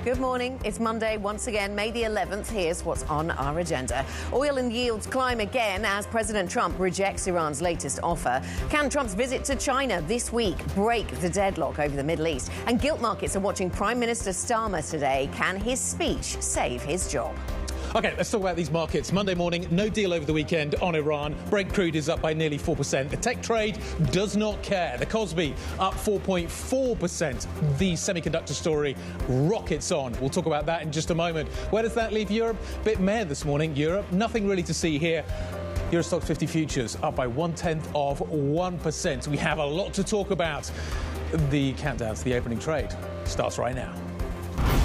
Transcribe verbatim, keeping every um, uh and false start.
Good morning. It's Monday once again, May the eleventh. Here's what's on our agenda. Oil and yields climb again as President Trump rejects Iran's latest offer. Can Trump's visit to China this week break the deadlock over the Middle East? And gilt markets are watching Prime Minister Starmer today. Can his speech save his job? OK, let's talk about these markets. Monday morning, no deal over the weekend on Iran. Brent crude is up by nearly four percent. The tech trade does not care. The Kospi up four point four percent. The semiconductor story rockets on. We'll talk about that in just a moment. Where does that leave Europe? Bit meh this morning. Europe, nothing really to see here. Euro Stoxx fifty futures up by one-tenth of one percent. We have a lot to talk about. The countdown to the opening trade starts right now.